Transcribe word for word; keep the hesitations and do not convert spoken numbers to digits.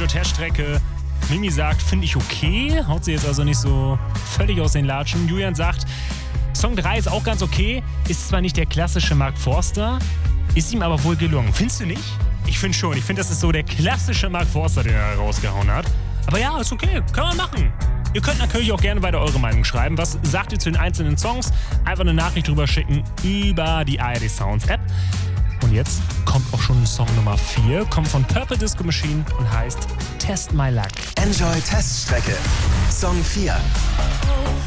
Enjoy Teststrecke. Mimi sagt, finde ich okay. Haut sie jetzt also nicht so völlig aus den Latschen. Julian sagt, Song drei ist auch ganz okay. Ist zwar nicht der klassische Mark Forster, ist ihm aber wohl gelungen. Findest du nicht? Ich finde schon. Ich finde, das ist so der klassische Mark Forster, den er rausgehauen hat. Aber ja, ist okay. Kann man machen. Ihr könnt natürlich auch gerne weiter eure Meinung schreiben. Was sagt ihr zu den einzelnen Songs? Einfach eine Nachricht drüber schicken über die A R D Sounds App. Und jetzt kommt auch schon Song Nummer vier, kommt von Purple Disco Machine und heißt Test My Luck. Enjoy Teststrecke. Song vier.